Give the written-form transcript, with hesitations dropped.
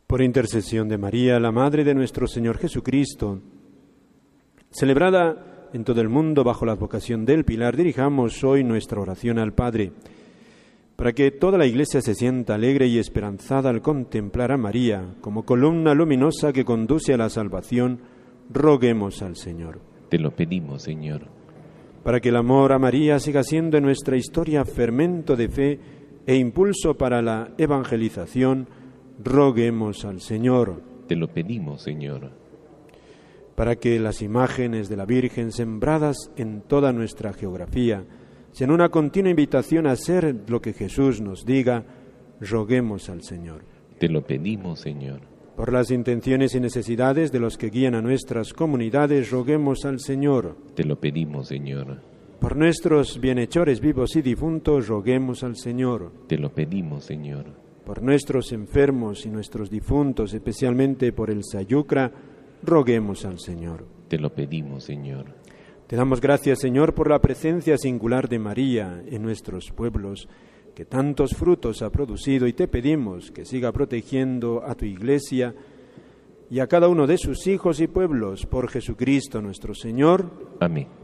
Por intercesión de María, la Madre de nuestro Señor Jesucristo, celebrada en todo el mundo bajo la advocación del Pilar, dirijamos hoy nuestra oración al Padre, para que toda la Iglesia se sienta alegre y esperanzada al contemplar a María como columna luminosa que conduce a la salvación. Roguemos al Señor. Te lo pedimos, Señor. Para que el amor a María siga siendo en nuestra historia fermento de fe e impulso para la evangelización, roguemos al Señor. Te lo pedimos, Señor. Para que las imágenes de la Virgen sembradas en toda nuestra geografía sean una continua invitación a hacer lo que Jesús nos diga, roguemos al Señor. Te lo pedimos, Señor. Por las intenciones y necesidades de los que guían a nuestras comunidades, roguemos al Señor. Te lo pedimos, Señor. Por nuestros bienhechores vivos y difuntos, roguemos al Señor. Te lo pedimos, Señor. Por nuestros enfermos y nuestros difuntos, especialmente por el Sayucra, roguemos al Señor. Te lo pedimos, Señor. Te damos gracias, Señor, por la presencia singular de María en nuestros pueblos, que tantos frutos ha producido, y te pedimos que siga protegiendo a tu Iglesia y a cada uno de sus hijos y pueblos, por Jesucristo nuestro Señor. Amén.